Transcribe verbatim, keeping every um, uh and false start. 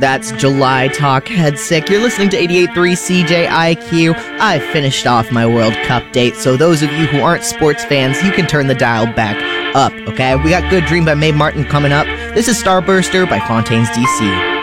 That's July Talk Head Sick. You're listening to eighty-eight point three C J I Q. I finished off my World Cup date, so those of you who aren't sports fans, you can turn the dial back up, okay? We got Good Dream by Mae Martin coming up. This is Starburster by Fontaines D C.